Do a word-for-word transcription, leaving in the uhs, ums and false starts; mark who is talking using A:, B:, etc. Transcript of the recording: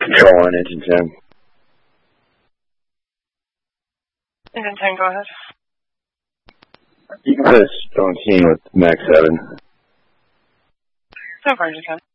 A: Control on engine ten.
B: Engine ten, go ahead.
A: You can put us on scene with Max seven.
B: So far, engine ten.